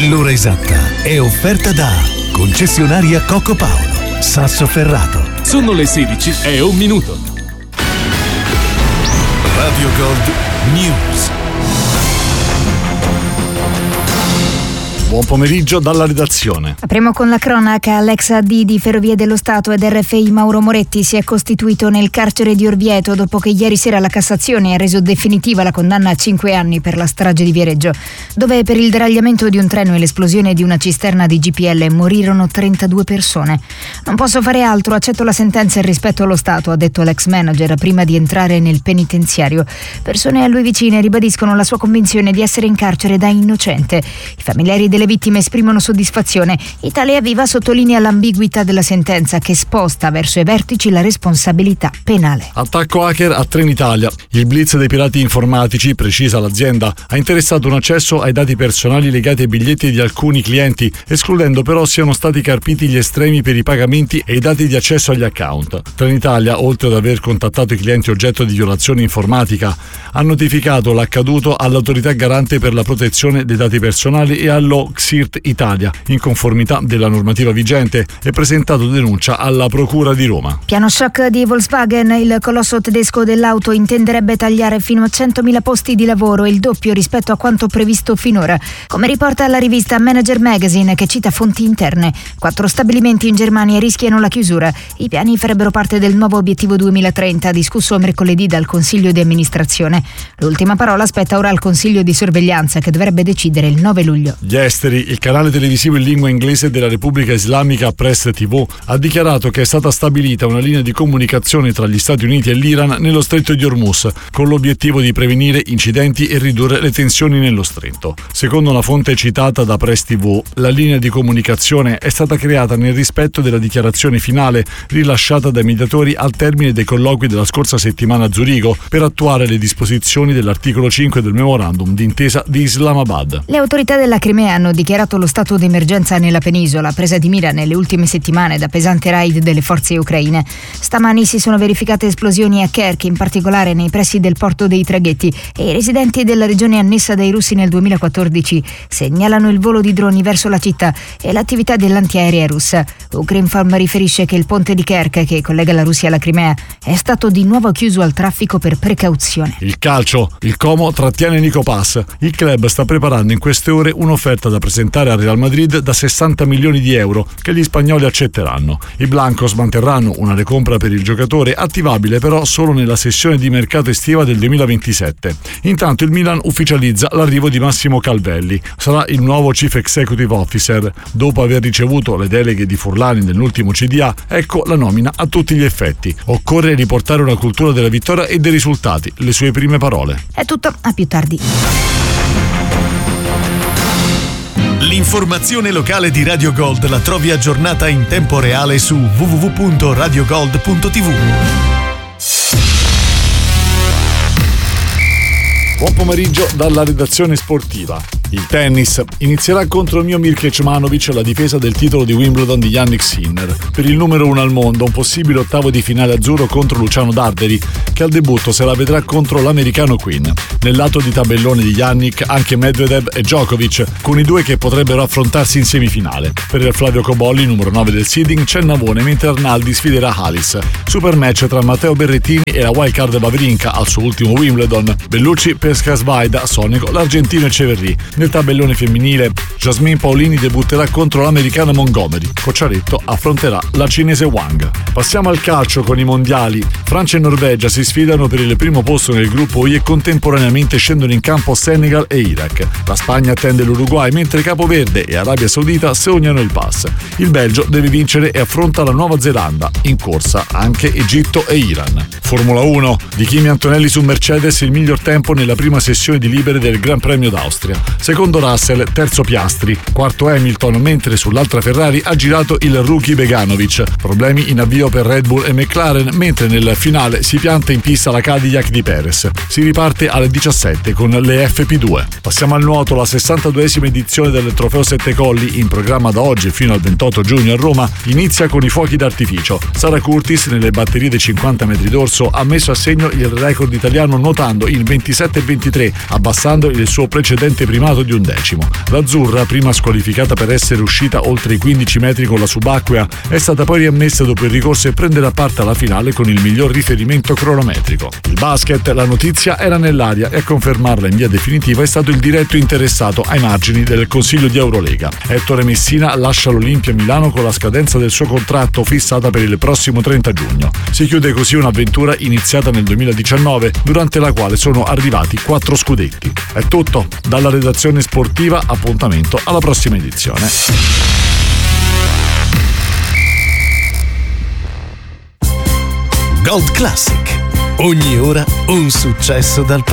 L'ora esatta è offerta da concessionaria Coco Paolo, Sassoferrato. Sono le 16 e 1 minuto. Radio Gold News. Buon pomeriggio dalla redazione. Apriamo con la cronaca. L'ex AD di Ferrovie dello Stato ed RFI Mauro Moretti si è costituito nel carcere di Orvieto dopo che ieri sera la Cassazione ha reso definitiva la condanna a 5 anni per la strage di Viareggio, dove per il deragliamento di un treno e l'esplosione di una cisterna di GPL morirono 32 persone. Non posso fare altro, accetto la sentenza e rispetto allo Stato, ha detto l'ex manager prima di entrare nel penitenziario. Persone a lui vicine ribadiscono la sua convinzione di essere in carcere da innocente. I familiari delle vittime esprimono soddisfazione. Italia Viva sottolinea l'ambiguità della sentenza che sposta verso i vertici la responsabilità penale. Attacco hacker a Trenitalia. Il blitz dei pirati informatici, precisa l'azienda, ha interessato un accesso ai dati personali legati ai biglietti di alcuni clienti, escludendo però siano stati carpiti gli estremi per i pagamenti e i dati di accesso agli account. Trenitalia, oltre ad aver contattato i clienti oggetto di violazione informatica, ha notificato l'accaduto all'autorità garante per la protezione dei dati personali e allo Xirt Italia, in conformità della normativa vigente, e presentato denuncia alla Procura di Roma. Piano shock di Volkswagen. Il colosso tedesco dell'auto intenderebbe tagliare fino a 100.000 posti di lavoro, il doppio rispetto a quanto previsto finora. Come riporta la rivista Manager Magazine, che cita fonti interne, 4 stabilimenti in Germania rischiano la chiusura. I piani farebbero parte del nuovo obiettivo 2030, discusso mercoledì dal Consiglio di amministrazione. L'ultima parola spetta ora al Consiglio di sorveglianza, che dovrebbe decidere il 9 luglio. Il canale televisivo in lingua inglese della Repubblica Islamica Press TV ha dichiarato che è stata stabilita una linea di comunicazione tra gli Stati Uniti e l'Iran nello stretto di Hormuz, con l'obiettivo di prevenire incidenti e ridurre le tensioni nello stretto. Secondo una fonte citata da Press TV, la linea di comunicazione è stata creata nel rispetto della dichiarazione finale rilasciata dai mediatori al termine dei colloqui della scorsa settimana a Zurigo per attuare le disposizioni dell'articolo 5 del memorandum d'intesa di Islamabad. Le autorità della Crimea hanno dichiarato lo stato d'emergenza nella penisola, presa di mira nelle ultime settimane da pesante raid delle forze ucraine. Stamani si sono verificate esplosioni a Kerch, in particolare nei pressi del porto dei traghetti, e i residenti della regione annessa dai russi nel 2014 segnalano il volo di droni verso la città e l'attività dell'antiaerea russa. Ukrinform riferisce che il ponte di Kerch, che collega la Russia alla Crimea, è stato di nuovo chiuso al traffico per precauzione. Il calcio. Il Como trattiene Nico Pass. Il club sta preparando in queste ore un'offerta da presentare al Real Madrid da 60 milioni di euro che gli spagnoli accetteranno. I blancos manterranno una recompra per il giocatore, attivabile però solo nella sessione di mercato estiva del 2027. Intanto il Milan ufficializza l'arrivo di Massimo Calvelli. Sarà il nuovo Chief Executive Officer. Dopo aver ricevuto le deleghe di Furlani nell'ultimo CDA, ecco la nomina a tutti gli effetti. Occorre riportare una cultura della vittoria e dei risultati, le sue prime parole. È tutto, a più tardi. L'informazione locale di Radio Gold la trovi aggiornata in tempo reale su www.radiogold.tv. Buon pomeriggio dalla redazione sportiva. Il tennis. Inizierà contro Miomir Kecmanovic la difesa del titolo di Wimbledon di Jannik Sinner. Per il numero 1 al mondo, un possibile ottavo di finale azzurro contro Luciano Darderi, che al debutto se la vedrà contro l'americano Quinn. Nel lato di tabellone di Jannik anche Medvedev e Djokovic, con i due che potrebbero affrontarsi in semifinale. Per il Flavio Cobolli, numero 9 del seeding, c'è Navone, mentre Arnaldi sfiderà Halis. Super match tra Matteo Berrettini e la wildcard Wawrinka al suo ultimo Wimbledon. Bellucci pesca Svaida, Sonico, l'argentino Echeverry. Nel tabellone femminile, Jasmine Paolini debutterà contro l'americana Montgomery. Cocciaretto affronterà la cinese Wang. Passiamo al calcio con i mondiali. Francia e Norvegia si sfidano per il primo posto nel gruppo I e contemporaneamente scendono in campo Senegal e Iraq. La Spagna attende l'Uruguay, mentre Capoverde e Arabia Saudita sognano il pass. Il Belgio deve vincere e affronta la Nuova Zelanda. In corsa anche Egitto e Iran. Formula 1. Di Kimi Antonelli su Mercedes il miglior tempo nella prima sessione di libere del Gran Premio d'Austria. Secondo Russell, terzo Piastri, quarto Hamilton, mentre sull'altra Ferrari ha girato il rookie Beganovic. Problemi in avvio per Red Bull e McLaren, mentre nel finale si pianta in pista la Cadillac di Perez. Si riparte alle 17 con le FP2. Passiamo al nuoto. La 62esima edizione del Trofeo Sette Colli, in programma da oggi fino al 28 giugno a Roma, inizia con i fuochi d'artificio. Sara Curtis, nelle batterie dei 50 metri d'orso, ha messo a segno il record italiano nuotando il 27,23, abbassando il suo precedente primato risultato di 11°. L'azzurra, prima squalificata per essere uscita oltre i 15 metri con la subacquea, è stata poi riammessa dopo il ricorso e prendere parte alla finale con il miglior riferimento cronometrico. Il basket, la notizia era nell'aria e a confermarla in via definitiva è stato il diretto interessato ai margini del Consiglio di Eurolega. Ettore Messina lascia l'Olimpia Milano con la scadenza del suo contratto fissata per il prossimo 30 giugno. Si chiude così un'avventura iniziata nel 2019, durante la quale sono arrivati 4 scudetti. È tutto, dalla redazione sportiva, appuntamento alla prossima edizione. Gold Classic. Ogni ora un successo dal